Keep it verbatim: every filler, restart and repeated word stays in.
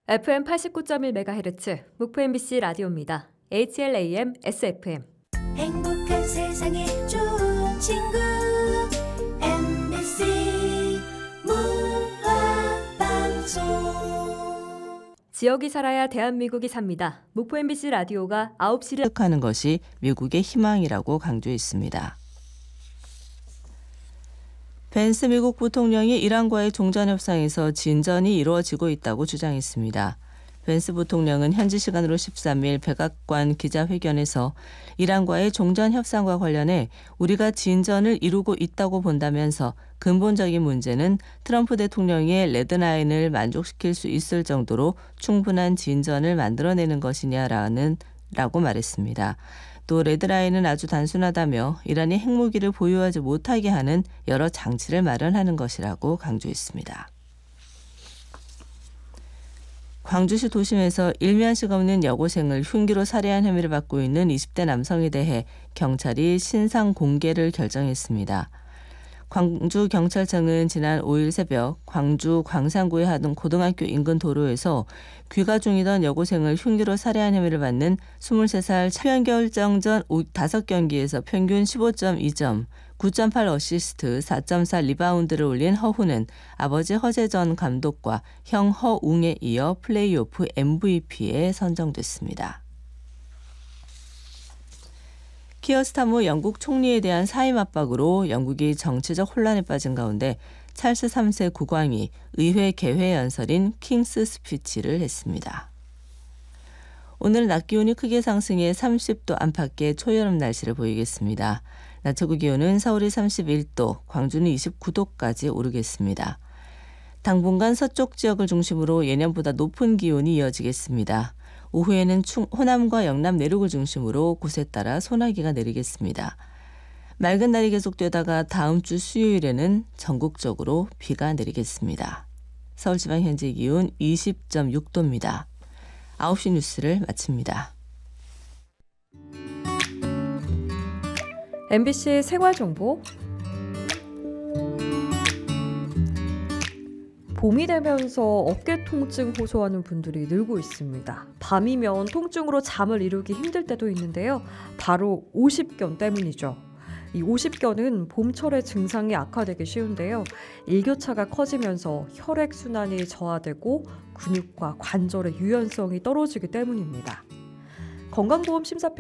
에프엠 팔십구 점 일 메가헤르츠 목포 엠비씨 라디오입니다. 에이치엘에이엠 에스에프엠. 행복한 세상에 좋은 친구 엠비씨 문화방송. 지역이 살아야 대한민국이 삽니다. 목포 엠비씨 라디오가 아홉 시를 하는 것이 미국의 희망이라고 강조했습니다. 벤스 미국 부통령이 이란과의 종전 협상에서 진전이 이루어지고 있다고 주장했습니다. 벤스 부통령은 현지 시간으로 십삼 일 백악관 기자회견에서 이란과의 종전 협상과 관련해 우리가 진전을 이루고 있다고 본다면서 근본적인 문제는 트럼프 대통령의 레드라인을 만족시킬 수 있을 정도로 충분한 진전을 만들어내는 것이냐라는 라고 말했습니다. 또 레드라인은 아주 단순하다며 이란이 핵무기를 보유하지 못하게 하는 여러 장치를 마련하는 것이라고 강조했습니다. 광주시 도심에서 일면식 없는 여고생을 흉기로 살해한 혐의를 받고 있는 이십 대 남성에 대해 경찰이 신상 공개를 결정했습니다. 광주경찰청은 지난 오 일 새벽 광주 광산구의 한 고등학교 인근 도로에서 귀가 중이던 여고생을 흉기로 살해한 혐의를 받는 스물세 살 차변결정전 다섯 경기에서 평균 십오 점 이 점, 구 점 팔 어시스트, 사 점 사 리바운드를 올린 허훈은 아버지 허재전 감독과 형 허웅에 이어 플레이오프 엠브이피에 선정됐습니다. 키어 스타머 영국 총리에 대한 사임 압박으로 영국이 정치적 혼란에 빠진 가운데 찰스 삼 세 국왕이 의회 개회 연설인 킹스 스피치를 했습니다. 오늘 낮 기온이 크게 상승해 삼십 도 안팎의 초여름 날씨를 보이겠습니다. 낮 최고 기온은 서울이 삼십일 도, 광주는 이십구 도까지 오르겠습니다. 당분간 서쪽 지역을 중심으로 예년보다 높은 기온이 이어지겠습니다. 오후에는 충, 호남과 영남 내륙을 중심으로 곳에 따라 소나기가 내리겠습니다. 맑은 날이 계속되다가 다음 주 수요일에는 전국적으로 비가 내리겠습니다. 서울지방 현재 기온 이십 점 육 도입니다. 아홉 시 뉴스를 마칩니다. 엠비씨 생활정보. 봄이 되면서 어깨 통증 호소하는 분들이 늘고 있습니다. 밤이면 통증으로 잠을 이루기 힘들 때도 있는데요. 바로 오십견 때문이죠. 이 오십견은 봄철에 증상이 악화되기 쉬운데요. 일교차가 커지면서 혈액순환이 저하되고 근육과 관절의 유연성이 떨어지기 때문입니다. 건강보험심사평